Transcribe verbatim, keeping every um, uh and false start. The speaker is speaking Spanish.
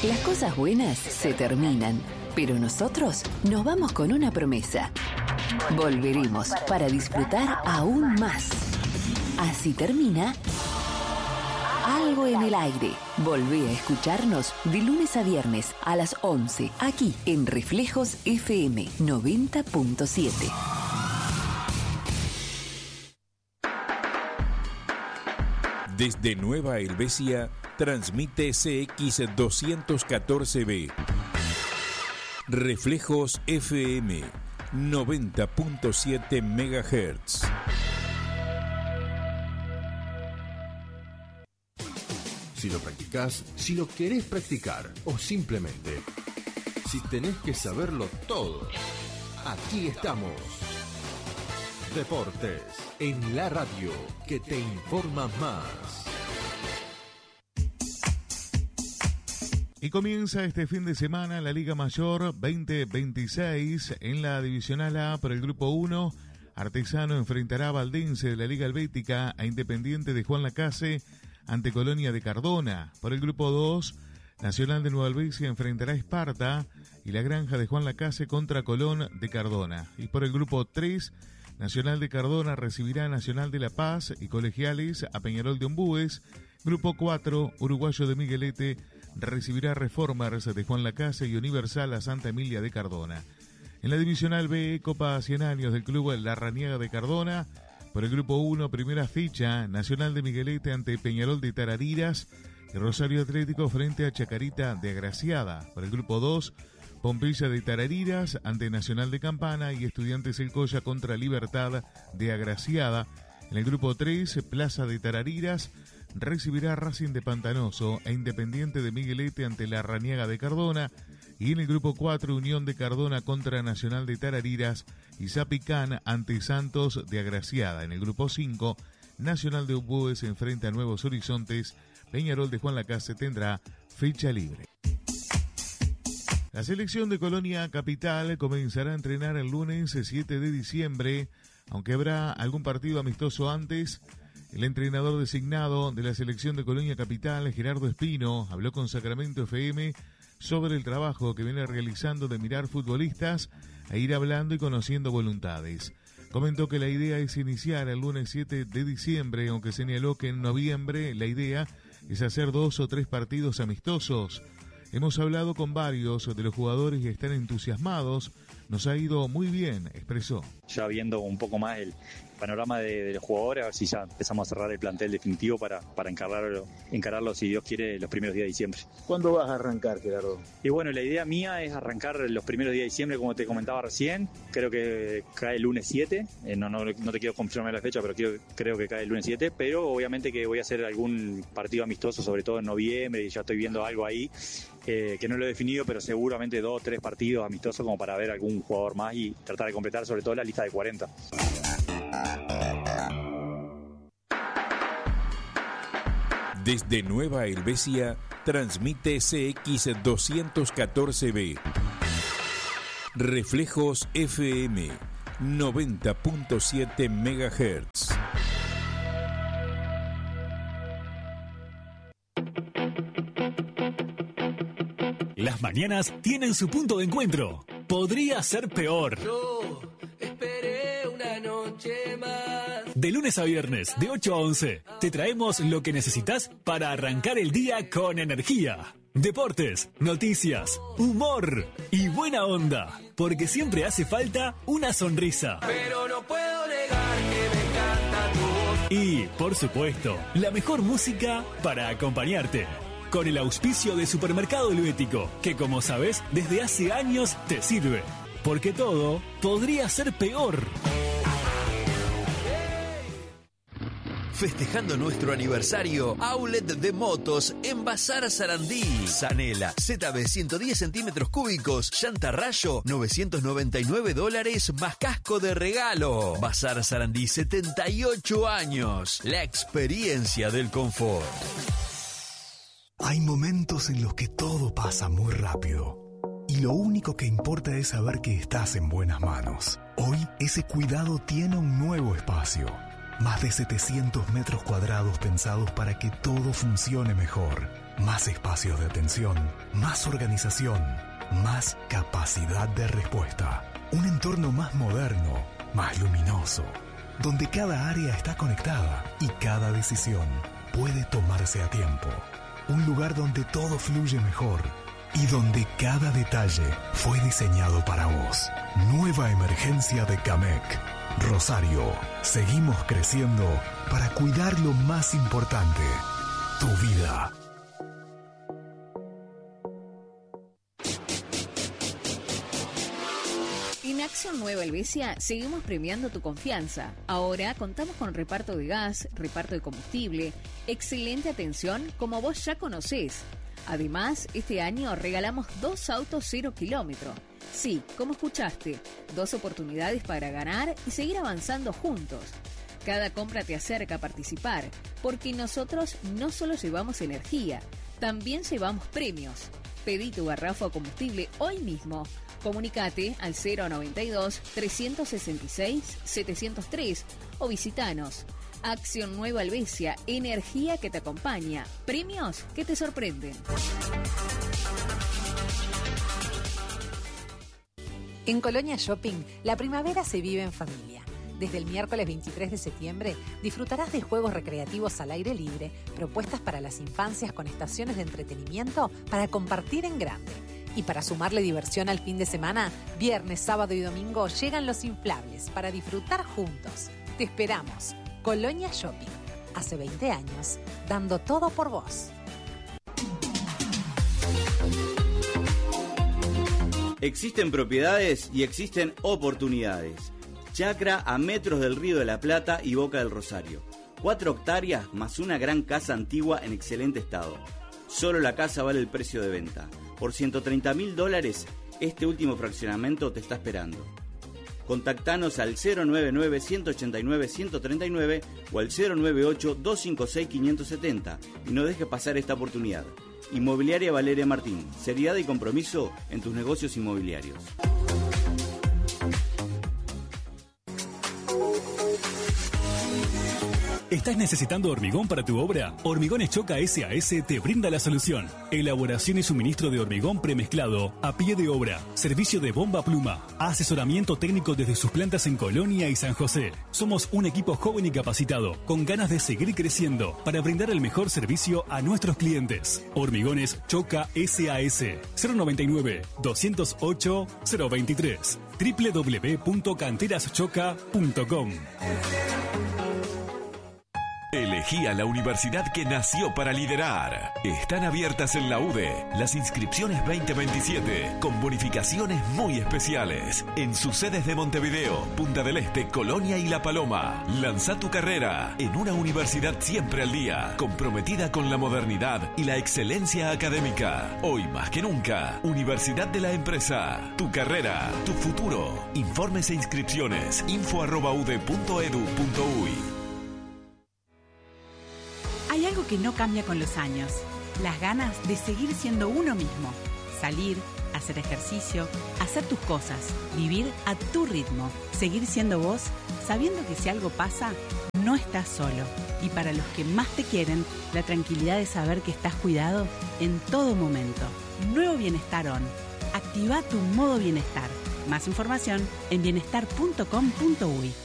Las cosas buenas se terminan, pero nosotros nos vamos con una promesa. Volveremos para disfrutar aún más. Así termina Algo en el Aire. Volvé a escucharnos de lunes a viernes a las once, aquí en Reflejos F M noventa punto siete. Desde Nueva Helvecia, transmite C X doscientos catorce B. Reflejos F M noventa punto siete megahertz. Si lo practicás, si lo querés practicar o simplemente si tenés que saberlo todo, aquí estamos. Deportes en la radio que te informa más. Y comienza este fin de semana la Liga Mayor veinte veintiséis en la Divisional A por el Grupo uno. Artesano enfrentará a Valdense de la Liga Helvética a Independiente de Juan Lacase ante Colonia de Cardona. Por el Grupo dos, Nacional de Nueva Helvecia enfrentará a Esparta y la Granja de Juan Lacase contra Colón de Cardona. Y por el Grupo tres, Nacional de Cardona recibirá a Nacional de La Paz y Colegiales a Peñarol de Ombúes. Grupo cuatro, Uruguayo de Miguelete recibirá a Reformers de Juan Lacase y Universal a Santa Emilia de Cardona. En la Divisional B, Copa cien años del Club La Raniega de Cardona. Por el Grupo uno, primera fecha, Nacional de Miguelete ante Peñarol de Tarariras y Rosario Atlético frente a Chacarita de Agraciada. Por el Grupo dos, Pompeya de Tarariras ante Nacional de Campana y Estudiantes El Colla contra Libertad de Agraciada. En el Grupo tres, Plaza de Tarariras recibirá Racing de Pantanoso e Independiente de Miguelete ante La Raniega de Cardona. Y en el Grupo cuatro, Unión de Cardona contra Nacional de Tarariras y Zapicán ante Santos de Agraciada. En el Grupo cinco, Nacional de Ombúes se enfrenta a Nuevos Horizontes. Peñarol de Juan Lacase tendrá fecha libre. La selección de Colonia Capital comenzará a entrenar el lunes siete de diciembre, aunque habrá algún partido amistoso antes. El entrenador designado de la selección de Colonia Capital, Gerardo Espino, habló con Sacramento F M sobre el trabajo que viene realizando de mirar futbolistas e ir hablando y conociendo voluntades. Comentó que la idea es iniciar el lunes siete de diciembre, aunque señaló que en noviembre la idea es hacer dos o tres partidos amistosos. Hemos hablado con varios de los jugadores y están entusiasmados. Nos ha ido muy bien, expresó. Ya viendo un poco más el panorama de, de los jugadores, a ver si ya empezamos a cerrar el plantel definitivo para, para encararlo, encararlo, si Dios quiere, los primeros días de diciembre. ¿Cuándo vas a arrancar, Gerardo? Y bueno, la idea mía es arrancar los primeros días de diciembre, como te comentaba recién. Creo que cae el lunes siete. Eh, no, no, no te quiero confirmar la fecha, pero quiero, creo que cae el lunes siete. Pero obviamente que voy a hacer algún partido amistoso, sobre todo en noviembre, y ya estoy viendo algo ahí. Eh, que no lo he definido, pero seguramente dos o tres partidos amistosos como para ver algún jugador más y tratar de completar sobre todo la lista de cuarenta. Desde Nueva Helvecia, transmite C X doscientos catorce B. Reflejos F M noventa punto siete megahertz. Las mañanas tienen su punto de encuentro. Podría ser peor. Yo esperé una noche más. De lunes a viernes, de ocho a once, te traemos lo que necesitas para arrancar el día con energía. Deportes, noticias, humor y buena onda. Porque siempre hace falta una sonrisa. Pero no puedo negar que me encanta tu voz. Y, por supuesto, la mejor música para acompañarte. Con el auspicio de Supermercado Helvético, que como sabes, desde hace años te sirve. Porque todo podría ser peor. Festejando nuestro aniversario, Outlet de Motos en Bazar Sarandí. Zanela Z B ciento diez centímetros cúbicos, llanta rayo, novecientos noventa y nueve dólares más casco de regalo. Bazar Sarandí, setenta y ocho años. La experiencia del confort. Hay momentos en los que todo pasa muy rápido y lo único que importa es saber que estás en buenas manos. Hoy ese cuidado tiene un nuevo espacio. Más de setecientos metros cuadrados pensados para que todo funcione mejor. más espacios de atención, más organización, más capacidad de respuesta. Un entorno más moderno, más luminoso, donde cada área está conectada y cada decisión puede tomarse a tiempo. Un lugar donde todo fluye mejor y donde cada detalle fue diseñado para vos. Nueva emergencia de Camec. Rosario, seguimos creciendo para cuidar lo más importante, tu vida. En Acción Nueva Helvecia seguimos premiando tu confianza. Ahora contamos con reparto de gas, reparto de combustible, excelente atención como vos ya conocés. Además, este año regalamos dos autos cero kilómetro. Sí, como escuchaste, dos oportunidades para ganar y seguir avanzando juntos. Cada compra te acerca a participar, porque nosotros no solo llevamos energía, también llevamos premios. Pedí tu garrafa de combustible hoy mismo. Comunicate al cero noventa y dos, trescientos sesenta y seis, setecientos tres o visitanos. Acción Nueva Helvecia, energía que te acompaña, premios que te sorprenden. En Colonia Shopping, la primavera se vive en familia. Desde el miércoles veintitrés de septiembre disfrutarás de juegos recreativos al aire libre, propuestas para las infancias con estaciones de entretenimiento para compartir en grande. Y para sumarle diversión al fin de semana, viernes, sábado y domingo llegan los inflables para disfrutar juntos. Te esperamos. Colonia Shopping. Hace veinte años, dando todo por vos. Existen propiedades y existen oportunidades. Chacra a metros del Río de la Plata y Boca del Rosario. Cuatro hectáreas más una gran casa antigua en excelente estado. Solo la casa vale el precio de venta. Por ciento treinta mil dólares, este último fraccionamiento te está esperando. Contactanos al cero noventa y nueve, ciento ochenta y nueve, ciento treinta y nueve o al cero noventa y ocho, doscientos cincuenta y seis, quinientos setenta y no dejes pasar esta oportunidad. Inmobiliaria Valeria Martín, seriedad y compromiso en tus negocios inmobiliarios. ¿Estás necesitando hormigón para tu obra? Hormigones Choca S A S te brinda la solución. Elaboración y suministro de hormigón premezclado a pie de obra. Servicio de bomba pluma. Asesoramiento técnico desde sus plantas en Colonia y San José. Somos un equipo joven y capacitado, con ganas de seguir creciendo para brindar el mejor servicio a nuestros clientes. Hormigones Choca S A S. cero noventa y nueve, doscientos ocho, cero veintitrés. doble u doble u doble u punto canteras choca punto com. Elegí a la universidad que nació para liderar. Están abiertas en la U D E las inscripciones veinte veintisiete con bonificaciones muy especiales en sus sedes de Montevideo, Punta del Este, Colonia y La Paloma. Lanza tu carrera en una universidad siempre al día, comprometida con la modernidad y la excelencia académica. Hoy más que nunca, Universidad de la Empresa. Tu carrera, tu futuro. Informes e inscripciones info arroba u d e punto edu punto uy. Hay algo que no cambia con los años, las ganas de seguir siendo uno mismo, salir, hacer ejercicio, hacer tus cosas, vivir a tu ritmo, seguir siendo vos, sabiendo que si algo pasa, no estás solo. Y para los que más te quieren, la tranquilidad de saber que estás cuidado en todo momento. Nuevo Bienestar On. Activa tu modo bienestar. Más información en bienestar punto com punto uy.